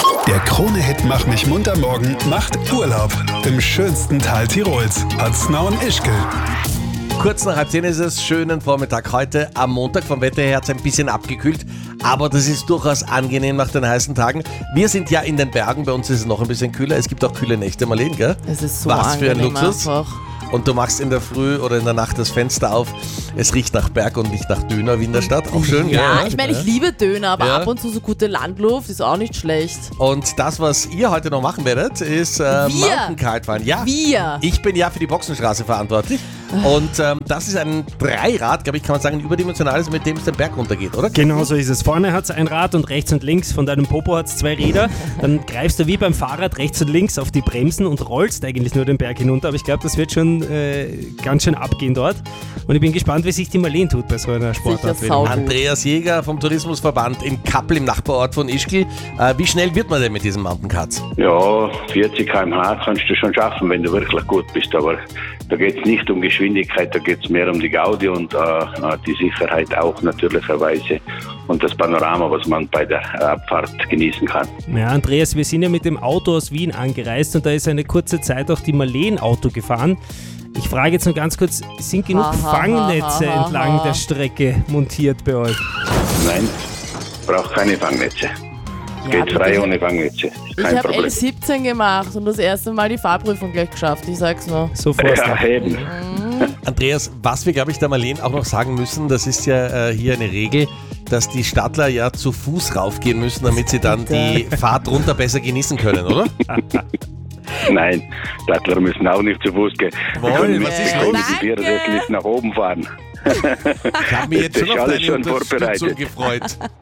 Der Krone-Hit Mach mich munter morgen macht Urlaub im schönsten Tal Tirols, Paznau und Ischgl. Kurz nach 9:30 ist es, schönen Vormittag heute. Am Montag vom Wetter her hat es ein bisschen abgekühlt, aber das ist durchaus angenehm nach den heißen Tagen. Wir sind ja in den Bergen, bei uns ist es noch ein bisschen kühler. Es gibt auch kühle Nächte, Marlene, gell? Es ist so Was für ein angenehm Luxus. einfach. Und du machst in der Früh oder in der Nacht das Fenster auf. Es riecht nach Berg und nicht nach Döner wie in der Stadt. Auch schön, Ja, gell? ich meine, ich liebe Döner, aber Ja. ab und zu so gute Landluft ist auch nicht schlecht. Und das, was ihr heute noch machen werdet, ist Mountain-Kite fahren. Ja, Wir. ich bin ja für die Boxenstraße verantwortlich. Und das ist ein Dreirad, glaube ich, kann man sagen, ein überdimensionales, mit dem es den Berg runtergeht, oder? Genau so ist es. Vorne hat es ein Rad und rechts und links von deinem Popo hat es 2 Räder. Dann greifst du wie beim Fahrrad rechts und links auf die Bremsen und rollst eigentlich nur den Berg hinunter. Aber ich glaube, das wird schon ganz schön abgehen dort. Und ich bin gespannt, wie sich die Marlene tut bei so einer Sportart. Sicher sau. Andreas Jäger vom Tourismusverband in Kappel im Nachbarort von Ischgl. Wie schnell wird man denn mit diesem Mountain-Kite? Ja, 40 km/h kannst du schon schaffen, wenn du wirklich gut bist. Aber da geht es nicht um Geschwindigkeit, da geht es mehr um die Gaudi und die Sicherheit auch natürlicherweise und das Panorama, was man bei der Abfahrt genießen kann. Ja, Andreas, wir sind ja mit dem Auto aus Wien angereist und da ist eine kurze Zeit auch die Marlene Auto gefahren. Ich frage jetzt noch ganz kurz, sind genug Fangnetze entlang der Strecke montiert bei euch? Nein, braucht keine Fangnetze. Ja, Geht frei ohne Fangnetze. Ich Kein habe Problem. L17 gemacht und das erste Mal die Fahrprüfung gleich geschafft, ich sag's nur. Sofort. Ja, eben. Andreas, was wir, glaube ich, der Marlene auch noch sagen müssen, das ist ja hier eine Regel, dass die Stadtler ja zu Fuß raufgehen müssen, damit sie dann die Fahrt runter besser genießen können, oder? Nein, Stadtler müssen auch nicht zu Fuß gehen. Wohl, was ist los? Mit dem Vierersessel nicht nach oben fahren. Ich habe mich jetzt schon auf alles deine schon Unterstützung vorbereitet. gefreut.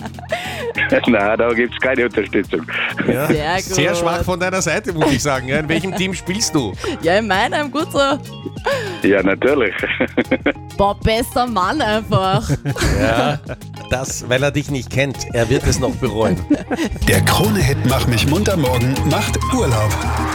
Nein, da gibt es keine Unterstützung. Ja. Sehr gut. Sehr schwach von deiner Seite, muss ich sagen. Ja, in welchem Team spielst du? Ja, in meinem, gut so. Ja, natürlich. Boah, bester Mann einfach. Ja, das, weil er dich nicht kennt. Er wird es noch bereuen. Der Krone-Hit Mach mich munter morgen macht Urlaub.